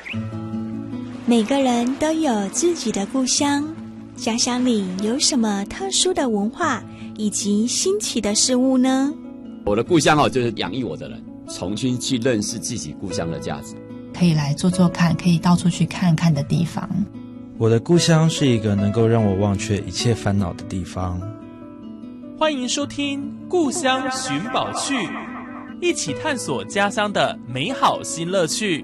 每个人都有自己的故乡，家乡里有什么特殊的文化以及新奇的事物呢？ 我的故乡就是养育我的人，重新去认识自己故乡的价值， 可以来做做看，可以到处去看看的地方。 我的故乡是一个能够让我忘却一切烦恼的地方。 欢迎收听《故乡寻宝趣》，一起探索家乡的美好新乐趣。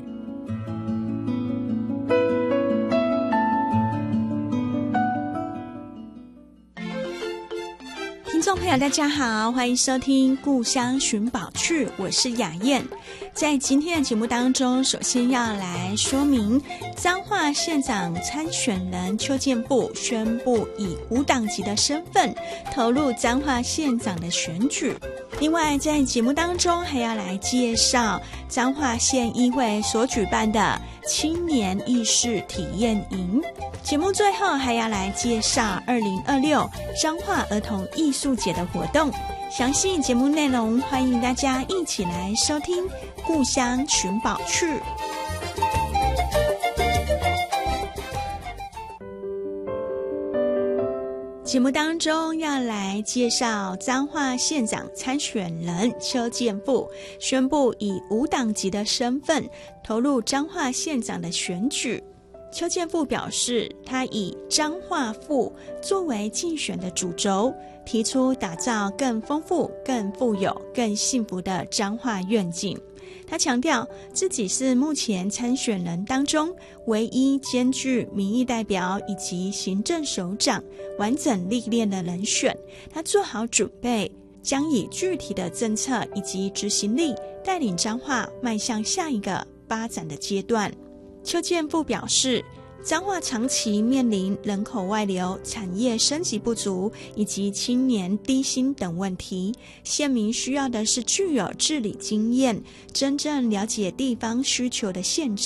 听众朋友大家好，欢迎收听《故乡寻宝趣》，我是雅燕。在今天的节目当中，首先要来说明彰化县长参选人邱建富宣布以无党籍的身份投入彰化县长的选举。另外在节目当中还要来介绍彰化县议会所举办的青年意识体验营。节目最后还要来介绍2026彰化儿童艺术节的活动。详细节目内容欢迎大家一起来收听《故乡寻宝趣》。节目当中要来介绍彰化县长参选人邱建富宣布以无党籍的身份投入彰化县长的选举。邱建富表示，他以彰化富作为竞选的主轴，提出打造更丰富、更富有、更幸福的彰化愿景。他强调自己是目前参选人当中唯一兼具民意代表以及行政首长完整历练的人选，他做好准备，将以具体的政策以及执行力带领彰化迈向下一个发展的阶段。邱建富表示，彰化长期面临人口外流、产业升级不足以及青年低薪等问题，县民需要的是具有治理经验、真正了解地方需求的县长。